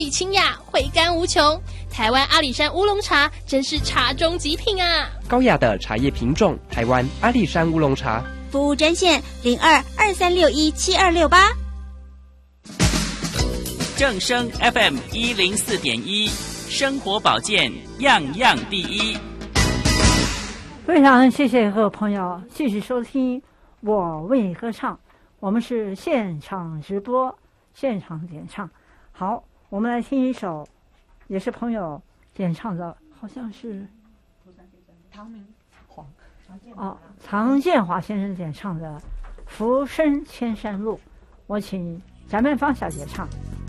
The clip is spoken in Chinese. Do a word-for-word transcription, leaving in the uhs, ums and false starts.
清雅，回甘无穷。台湾阿里山乌龙茶真是茶中极品啊！ 高雅的茶叶品种，台湾阿里山乌龙茶。 服务专线零二二三六一七二六八。 正声 F M 一零四点一，生活保健样样第一。 非常谢谢各位朋友继续收听我为你歌唱，我们是现场直播，现场演唱。好，我们来听一首，也是朋友演唱的，好像是唐明皇哦，唐建华先生演唱的《浮生千山路》，我请翟曼芳小姐唱。